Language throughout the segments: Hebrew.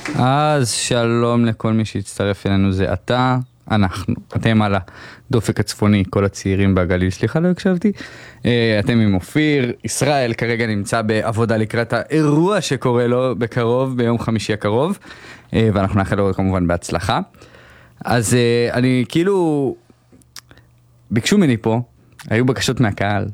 אז שלום לכל מי שהצטרף אלינו, זה אתם על הדופק הצפוני, כל הצעירים בגליל, סליחה לא הקשבתי, אתם עם אופיר, ישראל כרגע נמצא בעבודה לקראת האירוע שקורה לו בקרוב, ביום חמישי הקרוב, ואנחנו נאחל לו כמובן בהצלחה. אז אני כאילו, ביקשו ממני פה, היו בקשות מהקהל,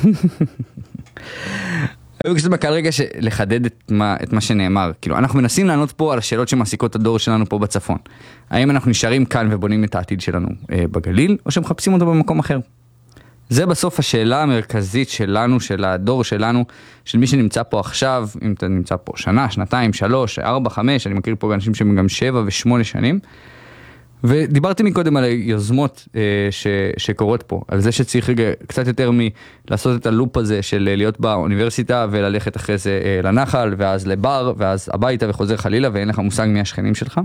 היו בקשות מהקהל רגע לחדד את מה שנאמר. כאילו, אנחנו מנסים לענות פה על השאלות שמעסיקות את הדור שלנו פה בצפון. האם אנחנו נשארים כאן ובונים את העתיד שלנו בגליל, או שמחפשים אותו במקום אחר? זה בסוף השאלה המרכזית שלנו, של הדור שלנו, של מי שנמצא פה עכשיו, אם אתה נמצא פה שנה, שנתיים, 3, 4, 5, אני מכיר פה אנשים שהם גם 7 ו8 שנים, ודיברתי מקודם על היוזמות שקורות פה, על זה שצריך רגע קצת יותר מלעשות את הלופ הזה של להיות באוניברסיטה וללכת אחרי זה לנחל, ואז לבר, ואז הביתה וחוזר חלילה, ואין לך מושג מי השכנים שלך.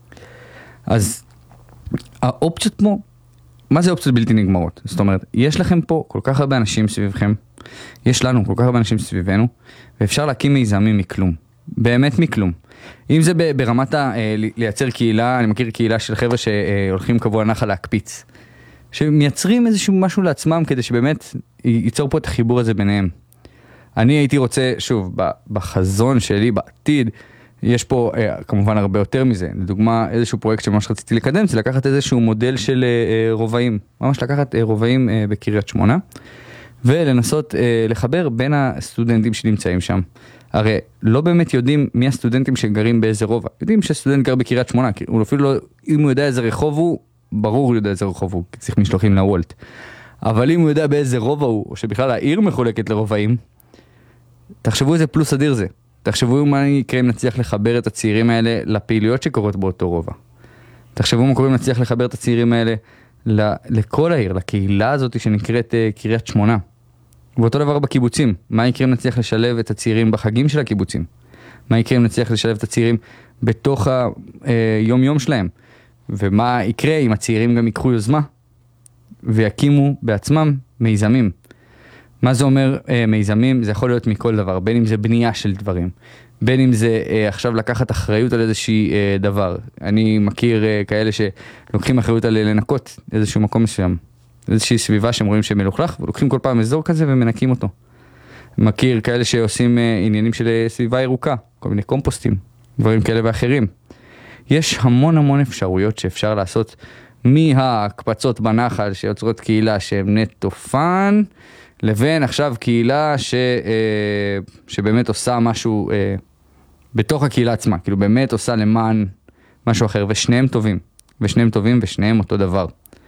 אז האופציות פה, מה זה אופציות בלתי נגמרות? זאת אומרת, יש לכם פה כל כך הרבה אנשים סביבכם, יש לנו כל כך הרבה אנשים סביבנו, ואפשר להקים מיזמים מכלום, באמת מכלום. אם זה ברמת לייצר קהילה, אני מכיר קהילה של חבר'ה שהולכים קבוע נחל להקפיץ, שמייצרים איזשהו משהו לעצמם כדי שבאמת ייצור פה את החיבור הזה ביניהם. אני הייתי רוצה, שוב, בחזון שלי, בעתיד, יש פה כמובן הרבה יותר מזה. לדוגמה, איזשהו פרויקט שממש רציתי לקדם, זה לקחת איזשהו מודל של רובעים, ממש לקחת רובעים בקריית שמונה, ולנסות לחבר בין הסטודנטים שנמצאים שם. הרי לא באמת יודעים מי הסטודנטים שגרים באיזה רובע. יודעים שסטודנט גר בקריית שמונה, הוא אפילו לא, אם הוא יודע איזה רחוב הוא, ברור הוא יודע איזה רחוב הוא, כי צריך משלוחים לוולט. אבל אם הוא יודע באיזה רובע הוא, או שבכלל העיר מחולקת לרובעים, תחשבו איזה פלוס אדיר זה. תחשבו מה יקרה אם נצליח לחבר את הצעירים האלה לפעילויות שקורות באותו רובע. תחשבו מה קורה אם נצליח לחבר את הצעירים האלה לכל העיר, לקהילה הזאת שנקראת קריית שמונה. ואותו דבר בקיבוצים. מה יקרה אם נצליח לשלב את הצעירים בחגים של הקיבוצים? מה יקרה אם נצליח לשלב את הצעירים בתוך היום-יום שלהם? ומה יקרה אם הצעירים גם ייקחו יוזמה ויקימו בעצמם מיזמים? מה זה אומר מיזמים? זה יכול להיות מכל דבר, בין אם זה בנייה של דברים, בין אם זה עכשיו לקחת אחריות על איזושהי דבר. אני מכיר כאלה שלוקחים אחריות על לנקות איזשהו מקום מסוים, איזושהי סביבה שהם רואים שמלוכלך, ולוקחים כל פעם אזור כזה ומנקים אותו. מכיר כאלה שעושים עניינים של סביבה ירוקה, כל מיני קומפוסטים, דברים כאלה ואחרים. יש המון אפשרויות שאפשר לעשות, מההקפצות בנחל שיוצרות קהילה שהן נטו פן, לבין עכשיו קהילה שבאמת עושה משהו בתוך הקהילה עצמה, כאילו באמת עושה למען משהו אחר, ושניהם טובים ושניהם אותו דבר.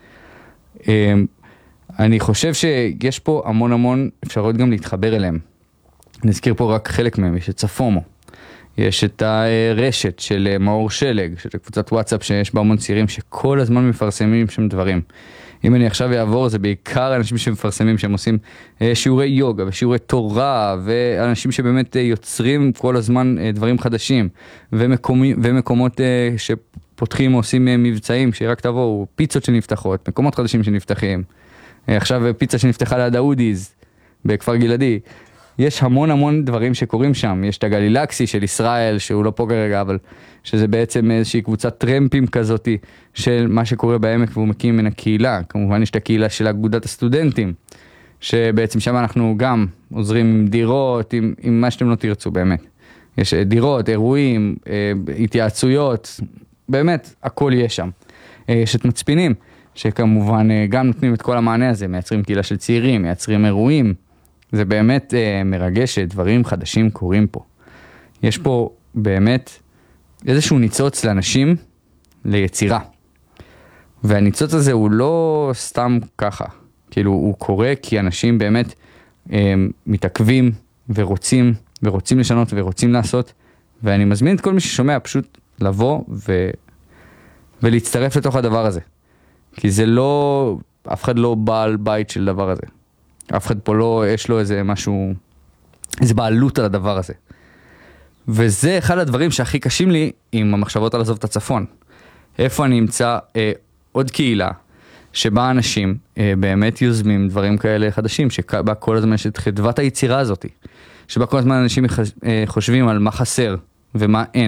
אני חושב שיש פה המון אפשרויות גם להתחבר אליהם. נזכיר פה רק חלק מהם, יש את צפומו, יש את הרשת של מאור שלג, של קבוצת וואטסאפ שיש בה המון צעירים שכל הזמן מפרסמים שם דברים. אם אני עכשיו אעבור, זה בעיקר אנשים שמפרסמים, שהם עושים שיעורי יוגה ושיעורי תורה, ואנשים שבאמת יוצרים כל הזמן דברים חדשים, ומקומות שפותחים או עושים מבצעים, שרק תבואו, פיצות שנפתחות, מקומות חדשים שנפתחים. עכשיו פיצה שנפתחה ליד האודיז, בכפר גלעדי. יש המון דברים שקורים שם. יש את הגלילקסי של ישראל, שהוא לא פה כרגע, אבל שזה בעצם איזושהי קבוצת טרמפים כזאת של מה שקורה בעמק, והוא מקים מן הקהילה. כמובן יש את הקהילה של אגודת הסטודנטים, שבעצם שם אנחנו גם עוזרים עם דירות, עם מה שאתם לא תרצו באמת. יש דירות, אירועים, התייעצויות, באמת הכל יש שם. יש את מצפינים, שכמובן גם נותנים את כל המענה הזה, מייצרים קהילה של צעירים, מייצרים אירועים. זה באמת מרגש שדברים חדשים קורים פה. יש פה באמת איזשהו ניצוץ לאנשים ליצירה. והניצוץ הזה הוא לא סתם ככה. כאילו הוא קורה כי אנשים באמת מתעכבים ורוצים לשנות ורוצים לעשות. ואני מזמין את כל מי ששומע פשוט לבוא ולהצטרף לתוך הדבר הזה. כי זה לא, אף אחד לא בעל בית של דבר הזה. אף אחד פה לא, יש לו איזה משהו, איזה בעלות על הדבר הזה. וזה אחד הדברים שהכי קשים לי עם המחשבות על לעזוב את הצפון. איפה אני אמצא עוד קהילה שבה אנשים באמת יוזמים דברים כאלה חדשים, שבה כל הזמן יש את חדוות היצירה הזאת, שבה כל הזמן אנשים חושבים על מה חסר ומה אין,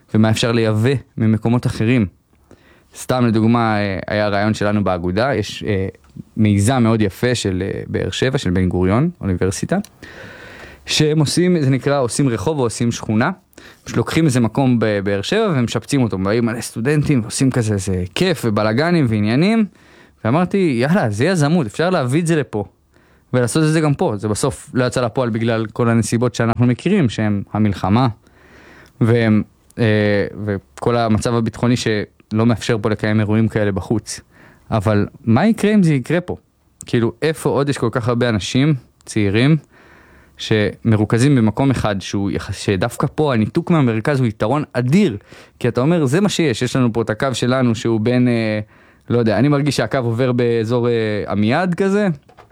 ומה אפשר לייבא ממקומות אחרים. סתם לדוגמה, היה רעיון שלנו באגודה, יש מיזם מאוד יפה של באר שבע, של בן גוריון, אוניברסיטה, שהם עושים, זה נקרא, עושים רחוב או עושים שכונה, פשוט לוקחים איזה מקום בבאר שבע ומשפצים אותו, באים מלא סטודנטים ועושים כזה איזה כיף ובלגנים ועניינים, ואמרתי, יאללה, זה יזמות, אפשר להביא את זה לפה, ולעשות את זה גם פה, זה בסוף לא יצא לפועל בגלל כל הנסיבות שאנחנו מכירים, שהם המלחמה, וכל המצב הביטחוני שלא מאפשר פה לקיים אירועים כאלה בחוץ. אבל מה יקרה אם זה יקרה פה? כאילו, איפה עוד יש כל כך הרבה אנשים צעירים, שמרוכזים במקום אחד, שדווקא פה הניתוק מהמרכז הוא יתרון אדיר, כי אתה אומר, זה מה יש לנו פה את הקו שלנו שהוא בין, לא יודע, אני מרגיש שהקו עובר באזור עמיעד כזה,